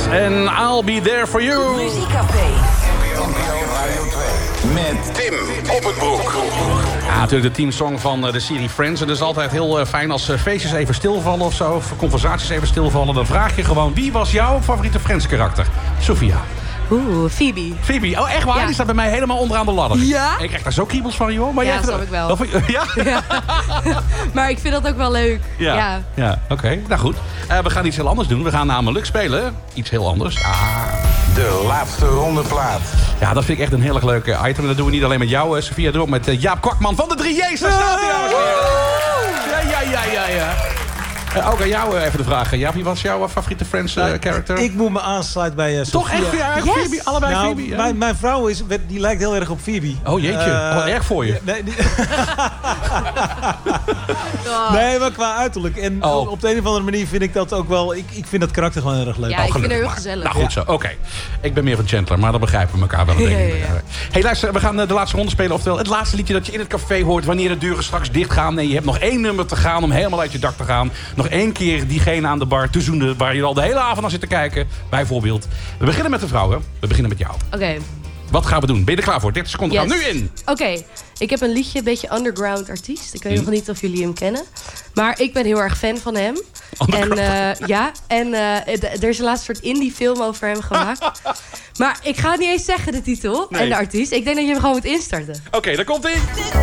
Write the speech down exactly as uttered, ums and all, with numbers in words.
en I'll Be There For You. Muziekcafé. Met Tim op het broek. Ja, natuurlijk de teamsong van de serie Friends. En het is altijd heel fijn als feestjes even stilvallen of zo. Of conversaties even stilvallen. Dan vraag je gewoon, wie was jouw favoriete Friends karakter? Sophia. Oeh, Phoebe. Phoebe, oh echt waar? Ja. Die staat bij mij helemaal onderaan de ladder. Ja? Ik krijg daar zo kriebels van, joh. Maar Ja, jij snap ik wel. Of, ja? Ja. Maar ik vind dat ook wel leuk. Ja, ja. ja oké. Okay. Nou goed. Uh, we gaan iets heel anders doen. We gaan namelijk spelen. Iets heel anders. Ah. De laatste ronde plaat. Ja, dat vind ik echt een heel erg leuk item. En dat doen we niet alleen met jou, uh, Sophia. Dat doen we ook met uh, Jaap Kwakman van de drie J's. Daar staat hij, dames en heren. Ja, ja, ja, ja, ja. Uh, ook aan jou uh, even de vraag. Jaap, wie was jouw uh, favoriete Friends uh, character? Ik moet me aansluiten bij uh, Toch Sophia. echt? Ja, yes. Phoebe, allebei nou, Phoebe. Ja. Mijn, mijn vrouw is, die lijkt heel erg op Phoebe. Oh jeetje, uh, oh, erg voor je. Nee, die... nee, maar qua uiterlijk. En oh. op de een of andere manier vind ik dat ook wel... Ik, ik vind dat karakter gewoon heel erg leuk. Ja, ik oh, vind het heel maar. gezellig. Nou goed ja. zo, oké. Okay. Ik ben meer van Chandler, maar dan begrijpen we elkaar wel. Een ja, ja, ja. Hey, luister, we gaan de laatste ronde spelen. Oftewel, het laatste liedje dat je in het café hoort wanneer de deuren straks dicht gaan. Nee, je hebt nog één nummer te gaan om helemaal uit je dak te gaan. Nog één keer diegene aan de bar te zoenen waar je al de hele avond aan zit te kijken. Bijvoorbeeld. We beginnen met de vrouwen. We beginnen met jou. Oké. Okay. Wat gaan we doen? Ben je er klaar voor? dertig seconden Yes. gaan nu in. Oké. Okay. Ik heb een liedje, een beetje underground artiest. Ik weet nog niet of jullie hem kennen. Maar ik ben heel erg fan van hem. En uh, ja, en uh, d- er is een laatste soort indie film over hem gemaakt. Maar ik ga het niet eens zeggen, de titel nee. en de artiest. Ik denk dat je hem gewoon moet instarten. Oké, okay, daar komt hij.